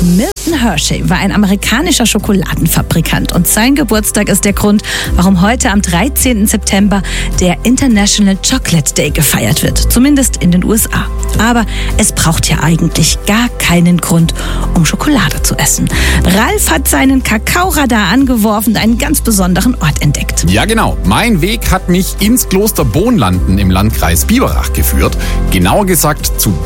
Milton Hershey war ein amerikanischer Schokoladenfabrikant und sein Geburtstag ist der Grund, warum heute am 13. September der International Chocolate Day gefeiert wird, zumindest in den USA. Aber es braucht ja eigentlich gar keinen Grund, um Schokolade zu essen. Ralf hat seinen Kakaoradar angeworfen und einen ganz besonderen Ort entdeckt. Ja genau, mein Weg hat mich ins Kloster Bohnlanden im Landkreis Biberach geführt. Genauer gesagt zu